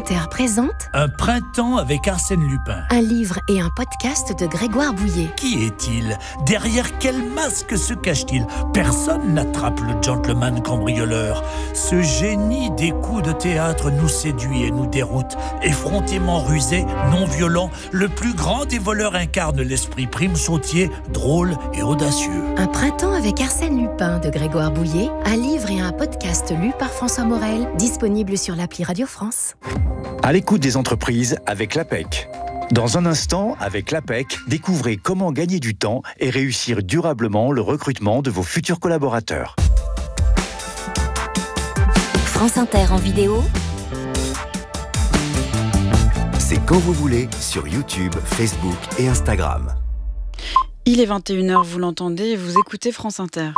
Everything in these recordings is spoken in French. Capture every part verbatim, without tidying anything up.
Inter présente Un printemps avec Arsène Lupin. un livre et un podcast de Grégoire Bouillet. Qui est-il? Derrière quel masque se cache-t-il? Personne n'attrape le gentleman cambrioleur. Ce génie des coups de théâtre nous séduit et nous déroute. Effrontément rusé, non violent, le plus grand des voleurs incarne l'esprit prime sautier, drôle et audacieux. Un printemps avec Arsène Lupin de Grégoire Bouillet, un livre et un podcast lu par François Morel, disponible sur l'appli Radio France. À l'écoute des entreprises avec l'A P E C. Dans un instant, avec l'A P E C, découvrez comment gagner du temps et réussir durablement le recrutement de vos futurs collaborateurs. France Inter en vidéo. C'est quand vous voulez sur YouTube, Facebook et Instagram. Il est vingt et une heures, vous l'entendez, et vous écoutez France Inter.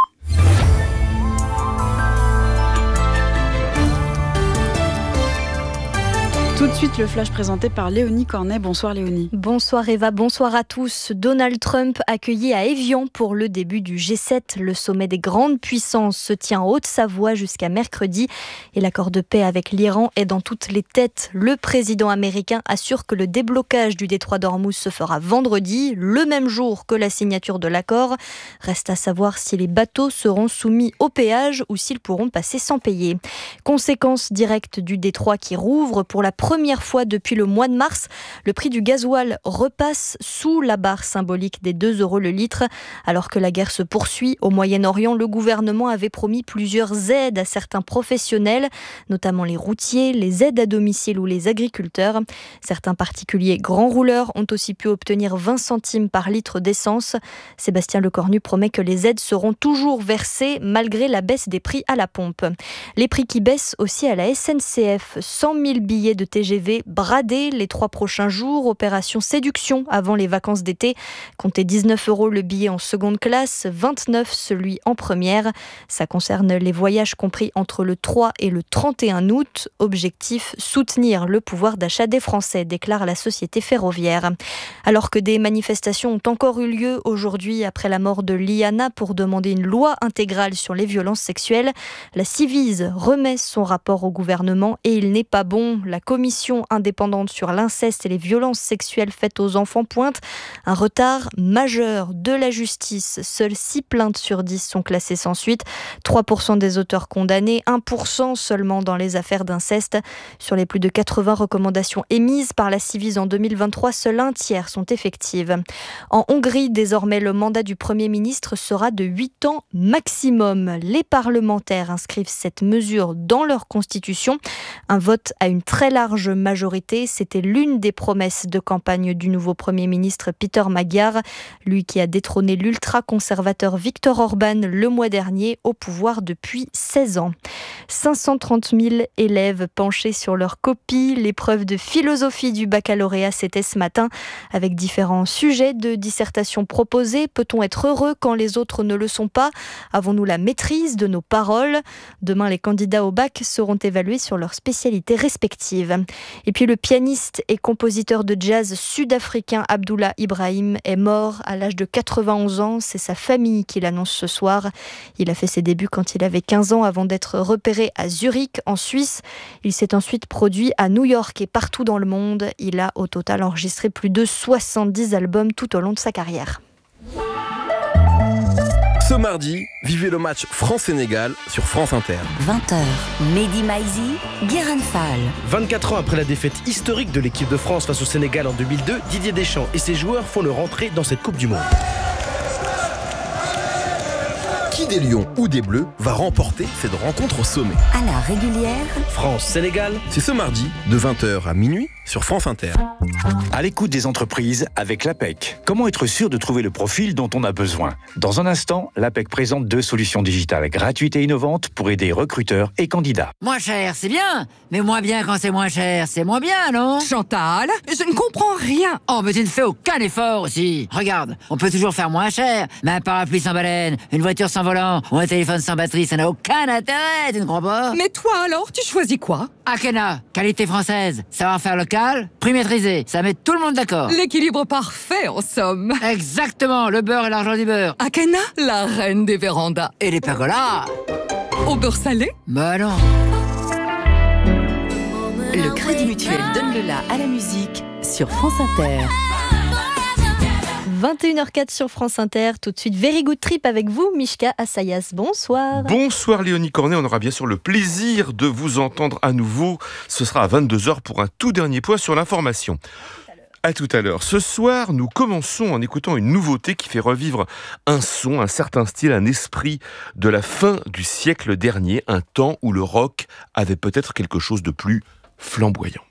Tout de suite, le flash présenté par Léonie Cornet. Bonsoir Léonie. Bonsoir Eva, bonsoir à tous. Donald Trump accueilli à Évian pour le début du G sept. Le sommet des grandes puissances se tient en Haute-Savoie jusqu'à mercredi. Et l'accord de paix avec l'Iran est dans toutes les têtes. Le président américain assure que le déblocage du détroit d'Ormuz se fera vendredi, le même jour que la signature de l'accord. Reste à savoir si les bateaux seront soumis au péage ou s'ils pourront passer sans payer. Conséquence directe du détroit qui rouvre pour la première fois depuis le mois de mars, le prix du gasoil repasse sous la barre symbolique des deux euros le litre. Alors que la guerre se poursuit au Moyen-Orient, le gouvernement avait promis plusieurs aides à certains professionnels, notamment les routiers, les aides à domicile ou les agriculteurs. Certains particuliers grands rouleurs ont aussi pu obtenir vingt centimes par litre d'essence. Sébastien Lecornu promet que les aides seront toujours versées malgré la baisse des prix à la pompe. Les prix qui baissent aussi à la S N C F. cent mille billets de T G V bradés les trois prochains jours. Opération séduction avant les vacances d'été. Comptez dix-neuf euros le billet en seconde classe, vingt-neuf celui en première. Ça concerne les voyages compris entre le trois et le trente et un août. Objectif, soutenir le pouvoir d'achat des Français, déclare la société ferroviaire. Alors que des manifestations ont encore eu lieu aujourd'hui après la mort de Liana pour demander une loi intégrale sur les violences sexuelles, la Civise remet son rapport au gouvernement et il n'est pas bon. La commission indépendante sur l'inceste et les violences sexuelles faites aux enfants pointe un retard majeur de la justice. Seules six plaintes sur dix sont classées sans suite, trois pour cent des auteurs condamnés, un pour cent seulement dans les affaires d'inceste. Sur les plus de quatre-vingts recommandations émises par la Civise en deux mille vingt-trois, seul un tiers sont effectives. En Hongrie, désormais, le mandat du Premier ministre sera de huit ans maximum. Les parlementaires inscrivent cette mesure dans leur constitution. Un vote à une très large majorité, c'était l'une des promesses de campagne du nouveau Premier ministre Peter Magyar, lui qui a détrôné l'ultra-conservateur Viktor Orban le mois dernier au pouvoir depuis seize ans. cinq cent trente mille élèves penchés sur leur copie. L'épreuve de philosophie du baccalauréat, c'était ce matin, avec différents sujets de dissertation proposés. Peut-on être heureux quand les autres ne le sont pas? Avons-nous la maîtrise de nos paroles? Demain, les candidats au bac seront évalués sur leurs spécialités respectives. Et puis le pianiste et compositeur de jazz sud-africain Abdullah Ibrahim est mort à l'âge de quatre-vingt-onze ans. C'est sa famille qui l'annonce ce soir. Il a fait ses débuts quand il avait quinze ans avant d'être repéré à Zurich, en Suisse. Il s'est ensuite produit à New York et partout dans le monde. Il a au total enregistré plus de soixante-dix albums tout au long de sa carrière. Ce mardi, vivez le match France-Sénégal sur France Inter. vingt heures, Mehdi Maizi, Guérin Fall. vingt-quatre ans après la défaite historique de l'équipe de France face au Sénégal en deux mille deux, Didier Deschamps et ses joueurs font leur entrée dans cette Coupe du Monde. Qui des Lions ou des Bleus va remporter cette rencontre au sommet? À la régulière, France-Sénégal, c'est ce mardi, de vingt heures à minuit, sur France Inter. À l'écoute des entreprises avec l'A P E C. Comment être sûr de trouver le profil dont on a besoin? Dans un instant, l'A P E C présente deux solutions digitales gratuites et innovantes pour aider recruteurs et candidats. Moins cher, c'est bien, mais moins bien quand c'est moins cher, c'est moins bien, non? Chantal, je ne comprends rien. Oh, mais tu ne fais aucun effort aussi. Regarde, on peut toujours faire moins cher, mais un parapluie sans baleine, une voiture sans volant ou un téléphone sans batterie, ça n'a aucun intérêt, tu ne crois pas? Mais toi alors, tu choisis quoi? Akena, qualité française, savoir-faire local, prix maîtrisé, ça met tout le monde d'accord. L'équilibre parfait en somme. Exactement, le beurre et l'argent du beurre. Akena, la reine des vérandas. Et les pergolas. Au beurre salé? Bah non. Le Crédit Mutuel donne le la à la musique sur France Inter. vingt et une heures quatre sur France Inter. Tout de suite, Very Good Trip avec vous, Mishka Assayas. Bonsoir. Bonsoir Léonie Cornet, on aura bien sûr le plaisir de vous entendre à nouveau. Ce sera à vingt-deux heures pour un tout dernier point sur l'information. À tout à l'heure. Ce soir, nous commençons en écoutant une nouveauté qui fait revivre un son, un certain style, un esprit de la fin du siècle dernier, un temps où le rock avait peut-être quelque chose de plus flamboyant.